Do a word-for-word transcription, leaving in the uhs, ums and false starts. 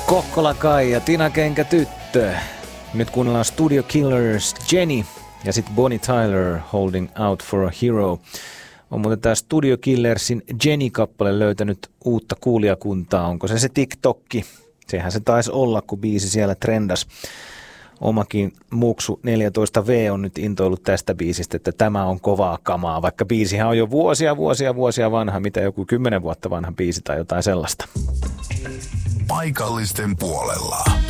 Kokkola Kai ja Tina Kenkä tyttö. Nyt kuunnellaan Studio Killers Jenny ja sitten Bonnie Tyler Holding Out for a Hero. On muuten tämä Studio Killersin Jenny-kappale löytänyt uutta kuulijakuntaa. Onko se se TikTokki? Sehän se taisi olla, kun biisi siellä trendas. Omakin Muksu neljätoista V on nyt intoillut tästä biisistä, että tämä on kovaa kamaa. Vaikka biisihän on jo vuosia, vuosia, vuosia vanha, mitä joku kymmenen vuotta vanha biisi tai jotain sellaista. Paikallisten puolella.